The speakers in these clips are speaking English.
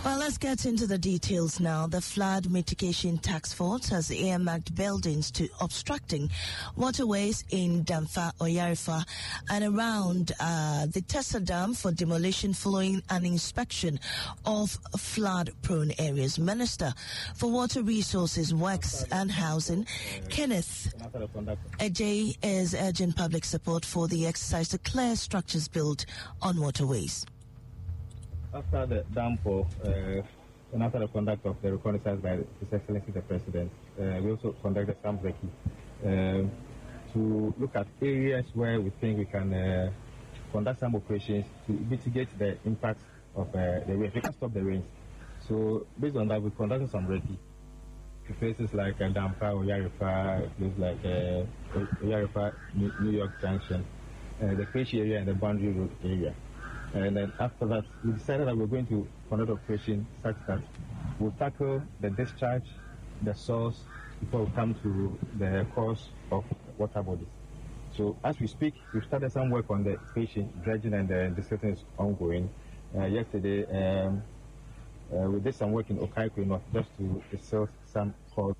Well, let's get into the details now. The Flood Mitigation Task Force has earmarked buildings to obstructing waterways in Damfa, Oyarifa, and around the Tessa Dam for demolition following an inspection of flood-prone areas. Minister for Water Resources, Works and Housing, Kenneth Ejay, is urging public support for the exercise to clear structures built on waterways. After the dam for and after the conduct of the reconnaissance by His Excellency the President, we also conducted some recce to look at areas where we think we can conduct some operations to mitigate the impact of the rain. We can stop the rains. So based on that, we conducted some recce to places like Dampa, Oyarifa, places like Oyarifa, New York Junction, the Keshi area and the Boundary Road area. And then after that, we decided that we're going to conduct operation such that we'll tackle the discharge, the source, before we come to the cause of water bodies. So as we speak, we've started some work on the patient dredging, and the discussion is ongoing. Yesterday, we did some work in Okaikwe North just to silt some cores.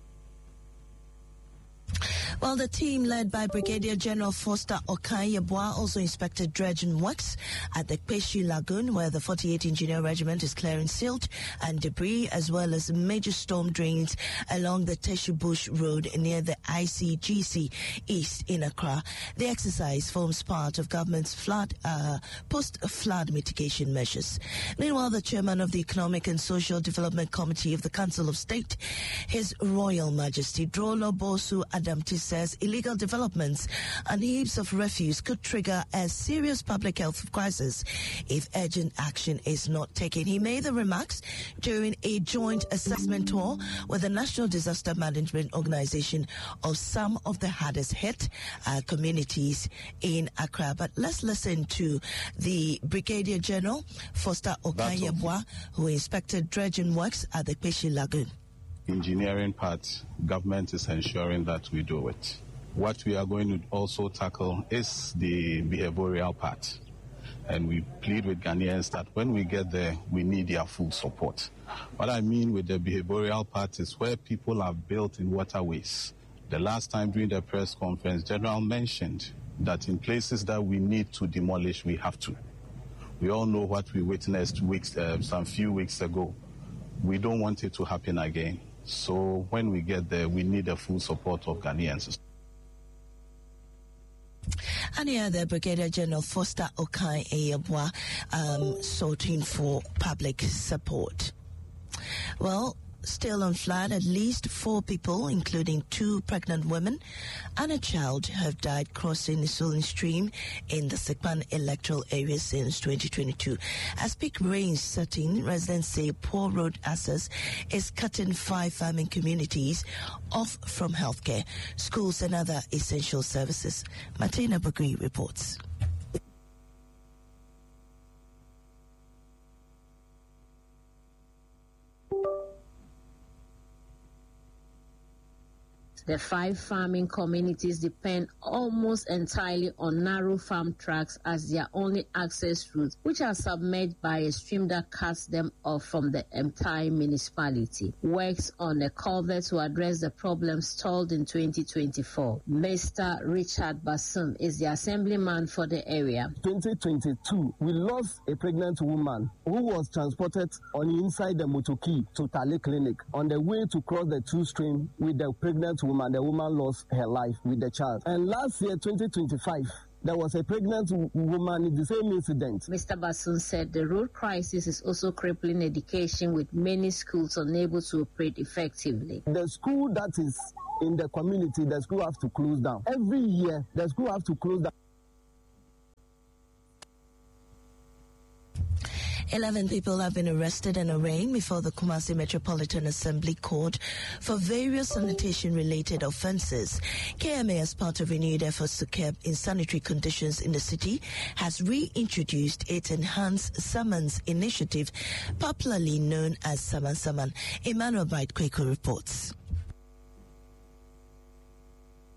Well, the team led by Brigadier General Foster Okan-Yeboah also inspected dredging works at the Peshi Lagoon, where the 48th Engineer Regiment is clearing silt and debris, as well as major storm drains along the Teshi Bush Road near the ICGC East in Accra. The exercise forms part of government's post-flood mitigation measures. Meanwhile, the chairman of the Economic and Social Development Committee of the Council of State, His Royal Majesty Drolo Bosu Adamtis, says illegal developments and heaps of refuse could trigger a serious public health crisis if urgent action is not taken. He made the remarks during a joint assessment tour with the National Disaster Management Organization of some of the hardest hit communities in Accra. But let's listen to the Brigadier General Foster Okan-Yeboah, who inspected dredging works at the Peshi Lagoon. Engineering part, government is ensuring that we do it. What we are going to also tackle is the behavioral part. And we plead with Ghanaians that when we get there, we need their full support. What I mean with the behavioral part is where people are built in waterways. The last time during the press conference, General mentioned that in places that we need to demolish, we have to. We all know what we witnessed some few weeks ago. We don't want it to happen again. So when we get there, we need the full support of Ghanaians. And here, the Brigadier General Foster Okan-Yeboah sorting for public support. Well, still on flood, at least 4 people, including 2 pregnant women and a child, have died crossing the Sulin Stream in the Sekpan electoral area since 2022. As peak rains set in, residents say poor road access is cutting 5 farming communities off from healthcare, schools and other essential services. Martina Bagri reports. The 5 farming communities depend almost entirely on narrow farm tracks as their only access route, which are submerged by a stream that cuts them off from the entire municipality. Works on a culvert to address the problem stalled in 2024. Mr. Richard Basum is the assemblyman for the area. 2022, we lost a pregnant woman who was transported on inside the Motoki to Tale Clinic on the way to cross the 2 stream with the pregnant woman. The woman lost her life with the child. And last year, 2025, there was a pregnant woman in the same incident. Mr. Bassun said the road crisis is also crippling education, with many schools unable to operate effectively. The school that is in the community, the school has to close down. Every year, the school has to close down. 11 people have been arrested and arraigned before the Kumasi Metropolitan Assembly Court for various sanitation-related offences. KMA, as part of renewed efforts to curb insanitary conditions in the city, has reintroduced its enhanced summons initiative, popularly known as Saman Saman. Emmanuel Bright Kweko reports.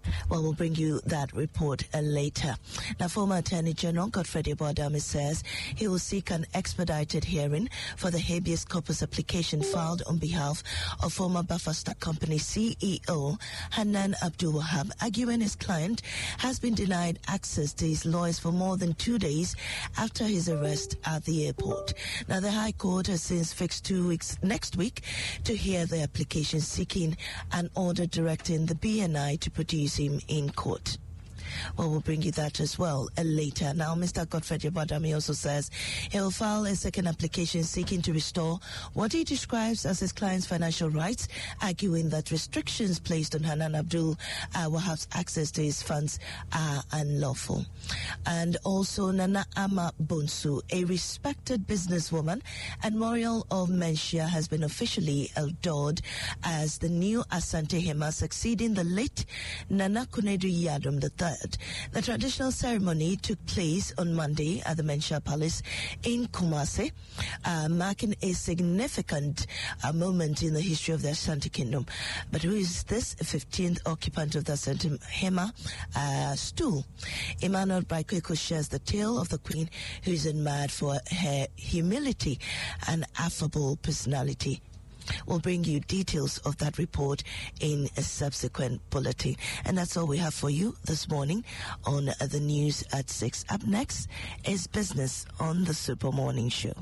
Well, we'll bring you that report later. Now, former Attorney General Godfred Yeboah says he will seek an expedited hearing for the habeas corpus application filed on behalf of former Bafasta Company CEO Hanan Abdul Wahab, arguing his client has been denied access to his lawyers for more than 2 days after his arrest at the airport. Now, the High Court has since fixed 2 weeks next week to hear the application, seeking an order directing the BNI to produce him in court. Well, we'll bring you that as well later. Now, Mr. Godfred Yeboah also says he will file a second application seeking to restore what he describes as his client's financial rights, arguing that restrictions placed on Hanan Abdul Wahab's access to his funds are unlawful. And also, Nana Ama Bonsu, a respected businesswoman and Memorial of Menchia, has been officially adored as the new Asante Hema, succeeding the late Nana Kunedu Yadom III. The traditional ceremony took place on Monday at the Menchia Palace in Kumasi, marking a significant moment in the history of the Asante Kingdom. But who is this 15th occupant of the Asante Hema stool? Emmanuel Baikoko shares the tale of the Queen, who is admired for her humility and affable personality. We'll bring you details of that report in a subsequent bulletin. And that's all we have for you this morning on the news at 6. Up next is Business on the Super Morning Show.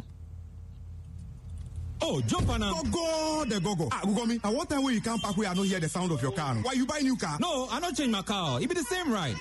Oh, jump on go. Google me. And what time when you come back, we are not hear the sound of your car? Why you buy new car? No, I not change my car. It be the same ride.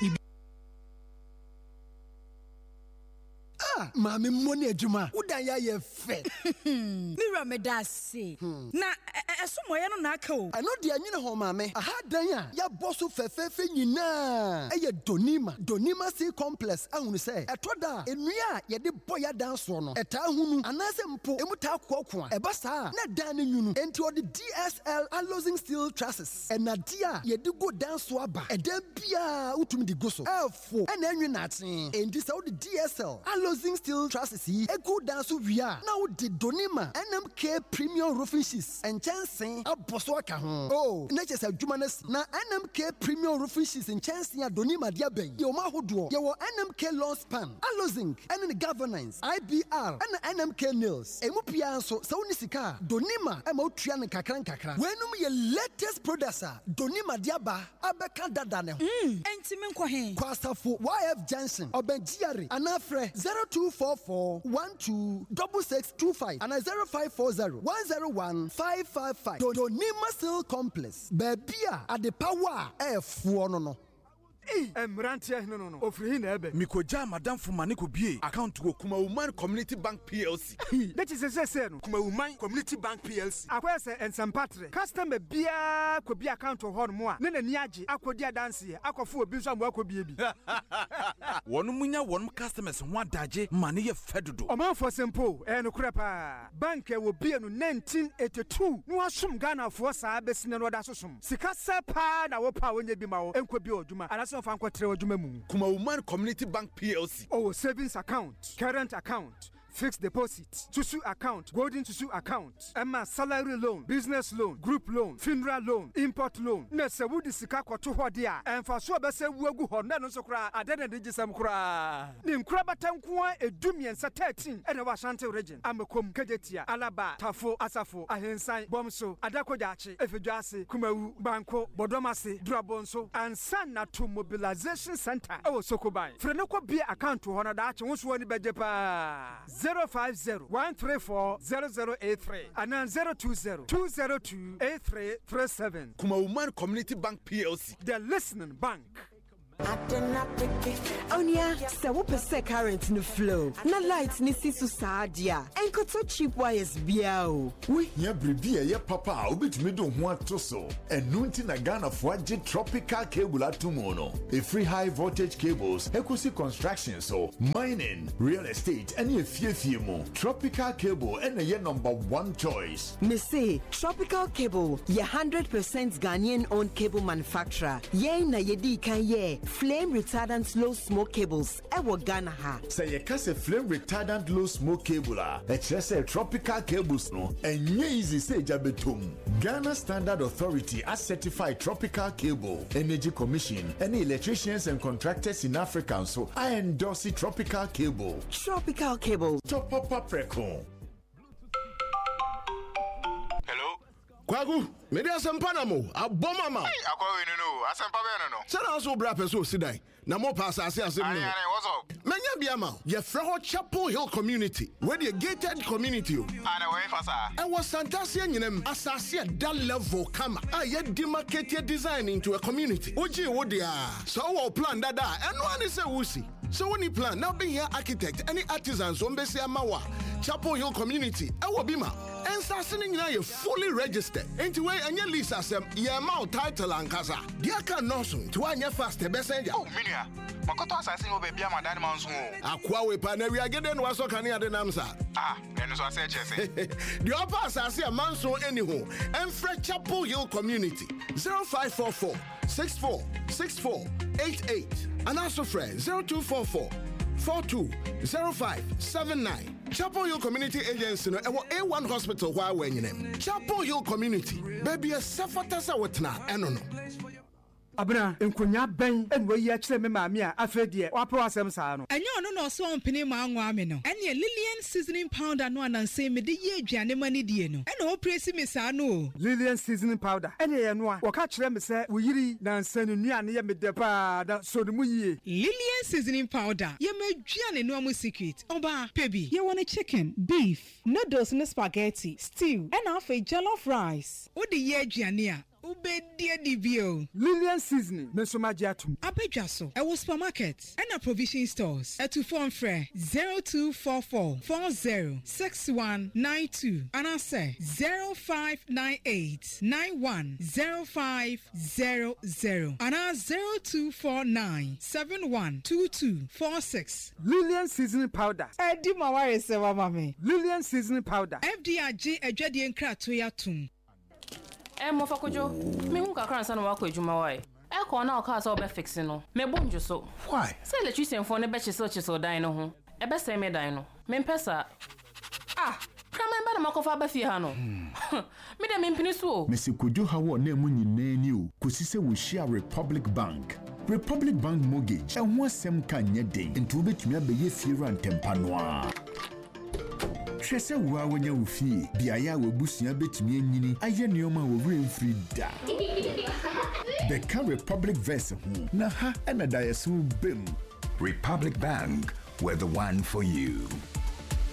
Mami money ejuma udanya ye fe mira me da se na esomo ye no na aka o ano de anyine ho mami aha dan a ya boso fefefe nyina eye donima sea complex ahunu se etoda enua ye de boya dan so no eta hunu anase mpo emuta kokko a eba saa na dan ne nyunu enti odi DSL alloying steel trusses enadia ye de go dan so aba eda bia utumi di go so efo ena anwi na aten enti se odi DSL alloying steel trusses a good dance via now the Donima NMK premium roofing sheets and chancing a boswaka oh natures of Jumanes na NMK premium roofing sheets and chancing a Donima diabe Yoma Hudo your NMK lawn span Alozing and the governance IBR and NMK nails Emupia so Saunisika Donima Emotrian kakra when your latest producer Donima diaba abeka dadane entimen kwa he Kwasafu YF Johnson Obenjiari Anafre 0244126625 and 0540-101-555. Donima Steel Complex. Babia at the power F1 Emrantia no ofri na ebe Mikoja madam Fumani ko bie account go Kuma Woman Community Bank PLC. That is say no Kuma Woman Community Bank PLC. Akwese ensempatre customer bia ko bia account ho no mo a na nani age akodi adanse akofo obi nso am akobie bi. Wonu munya wonu customers ho adaje mane ye fedodo. Omanfo simple no kura pa bank e wo bie no 1982 no asum Ghana fo saa besine no da sosum sika sepa na wo pa wonye bi ma wo enko bi oduma anaso fa nko tre oduma mu Kuma Woman Community Bank PLC. Oh, savings account, current account, fixed deposit, Tusu account, golden Tusu account, Emma salary loan, business loan, group loan, funeral loan, import loan. Nese wudi sika kwato hodia. Enfa so bese wuagu ho na no so kra adene de gisam kra. Ni nkra batanko edumien sa 13 ene wa Ashanti region. Amekom Kejetia, Alaba, Tafo, Asafo, Ahensan, Bomso, Adakojachi, Efeduase, Kumawu, Banko, Bodomase, Drabonso, and Sana to Mobilization Center. Oh, Sokobai. Frenoko be account to honor that won't wani bejepa. 050-134-0083 and then 020-202-8337. Kuma Woman Community Bank PLC. The listening bank. Onya, se wo pese current no flow. Na light ni si susadia. Enko to cheap wires bia o. We hia bribi ye papa obetumi do ho atoso. Enu nti na Ghana fo age tropical cable atomo no. A free high voltage cables, ecosi construction so, mining, real estate, and ye fie mo. Tropical cable and ye number 1 choice. Me say Tropical Cable, ye 100% Ghanaian owned cable manufacturer. Ye na ye di kan ye flame retardant low smoke cables. Ewo Ghana ha. Say you can say flame retardant low smoke cable. It's a tropical cables no. And easy say jabetum. Ghana Standard Authority has certified tropical cable. Energy Commission. Any electricians and contractors in Africa. So I endorse the tropical cable. Tropical cable. Top up Hello. Kwagu, media sempanamo, aboma ma. Hey, akwa no, asempa be no. Sana also bra peso sidai. Na mo pass ase ase no. What's up? Menya bia ma, ye freho Chapel Hill community, where the gated community. Ana we fasa. I was Santasia nyinem asase that level kama. Ye demarcated design into a community. Oji wo dia. So our plan dada, and one is a wusi. So when you plan, now being here architect, any artisans on Bessia Mawa, Chapel Hill community, Awabima, and Sassing now you fully registered. Into where and your lease as your mouth title and casa. Diaka Nosun, to one year fast, the best angel. Oh, Minia, Makoto assassin will be my dad monsoon. Aquawe Paneria again was so can the Namsa. Ah, then so I said, the upper assassin a manso anyhow, and Fred Chapel Hill community 0544 646488. And also friend 0244 420579. Chapel Hill Community Agency no A1 Hospital while when you name. Chapel Hill Community. Baby a safatasa wetna enono. Abna enkonya ben enwe yi akire me maami a afedie wapo asem saa no enye ono no so ompene ma anwa me no ene Lillian seasoning powder no ananse me de ye aduane mani die no ene o presi me saa no Lillian seasoning powder ene ye no a woka kire me se wo yiri nansa no nuane ye me de pa da so de mu yie Lillian seasoning powder ye ma aduane no amu secret oba pebi ye want chicken beef noodles and spaghetti stew and afa jollof rice o de ye aduane a Ubedia dibio Lillian seasoning mesomagiatum Abedwaso ewo supermarket and a provision stores etu phone frɛ 0244 406192 and I say 0598 910500 and 0249 712246 Lillian seasoning powder Edi maware se wa mame Lillian seasoning powder FDRG adwadie nkrato yatum Mofakojo, me who can san walk with Jumawai. I call now cars over fixing no. Me bonjo so. Why? Say electrician for the betches searches or dino home. A best say me dino. Men pesa. Ah, come and better Makofa Befiano. Me dem in Penisu. Messi Kujo Hawa Nemuni Nenu, Kusise will share Republic Bank. Republic Bank mortgage, and one sem can ye day into bit me be fear and tempanoir. Shese wa wanya ufi biaya we busia betimi enyini aye neoma we remfri da the Republic verse na ha na dayesu bim Republic Bank, we're the one for you.